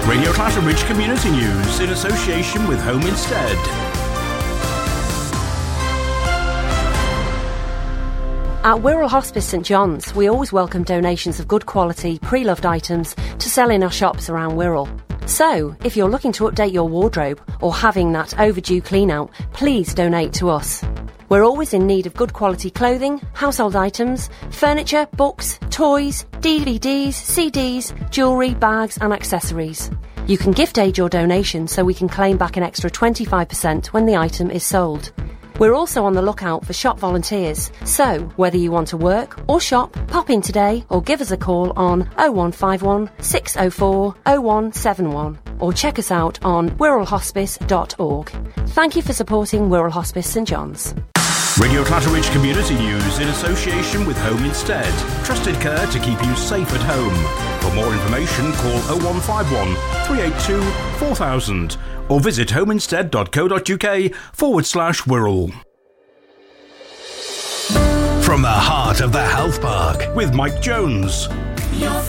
Radio Clatterbridge Community News in association with Home Instead. At Wirral Hospice St John's, we always welcome donations of good quality, pre-loved items to sell in our shops around Wirral. So, if you're looking to update your wardrobe or having that overdue clean-out, please donate to us. We're always in need of good quality clothing, household items, furniture, books, toys, DVDs, CDs, jewellery, bags and accessories. You can gift aid your donation so we can claim back an extra 25% when the item is sold. We're also on the lookout for shop volunteers, so whether you want to work or shop, pop in today or give us a call on 0151 604 0171 or check us out on wirralhospice.org. Thank you for supporting Wirral Hospice St John's. Radio Clatterbridge Community News in association with Home Instead. Trusted care to keep you safe at home. For more information, call 0151 382 4000 or visit homeinstead.co.uk/Wirral. From the heart of the health park with Mike Jones. Your